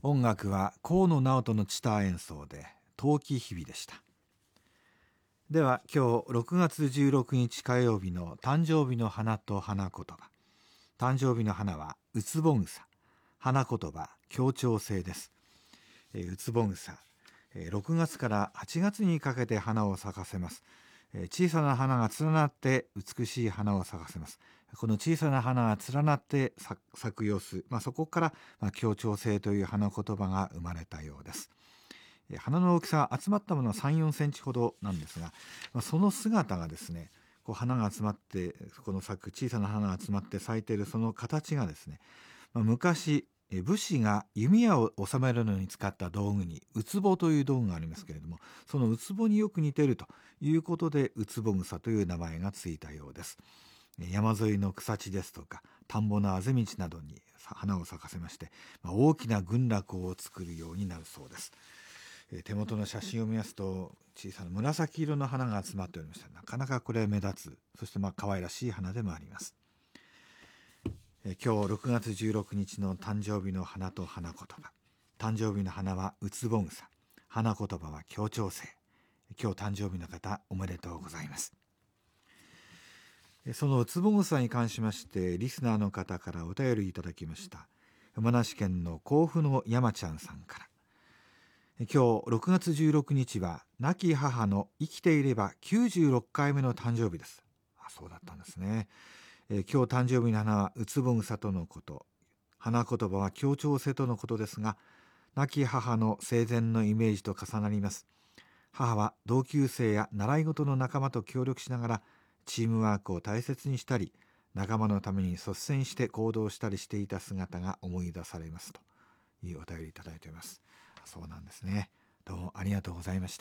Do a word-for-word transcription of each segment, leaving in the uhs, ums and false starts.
音楽は河野直人のチター演奏で陶器日々でした。では今日ろくがつじゅうろくにち火曜日の誕生日の花と花言葉。誕生日の花はウツボグサ、花言葉協調性です。えー、ウツボグサ、えー、ろくがつからはちがつにかけて花を咲かせます。えー、小さな花が連なって美しい花を咲かせます。この小さな花が連なって咲く様子、まあ、そこから、まあ、協調性という花言葉が生まれたようです。花の大きさ集まったものはさん、よんセンチほどなんですが、まあ、その姿がですね、こう花が集まってこの咲く小さな花が集まって咲いているその形がですね、まあ、昔武士が弓矢を収めるのに使った道具にウツボという道具がありますけれども、そのウツボによく似ているということでウツボグサという名前がついたようです。山沿いの草地ですとか田んぼのあぜ道などに花を咲かせまして、まあ、大きな群落を作るようになるそうです。手元の写真を見ますと小さな紫色の花が集まっておりました。なかなかこれ目立つ、そしてまあ可愛らしい花でもあります。え今日ろくがつじゅうろくにちの誕生日の花と花言葉。誕生日の花はウツボグサ、花言葉は協調性。今日誕生日の方おめでとうございます。そのウツボグサに関しましてリスナーの方からお便りいただきました。山梨県の甲府の山ちゃんさんから。今日ろくがつじゅうろくにちは亡き母の生きていればきゅうじゅうろっかいめの誕生日です。あ、そうだったんですね。えー、今日誕生日の花はウツボグサとのこと、花言葉は協調性とのことですが、亡き母の生前のイメージと重なります。母は同級生や習い事の仲間と協力しながらチームワークを大切にしたり、仲間のために率先して行動したりしていた姿が思い出されますというお便りいただいています。そうなんですね。どうもありがとうございました。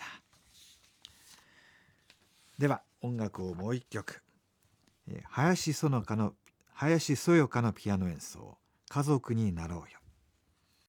では音楽をもう一曲、林そのかの林そよかのピアノ演奏、家族になろうよ。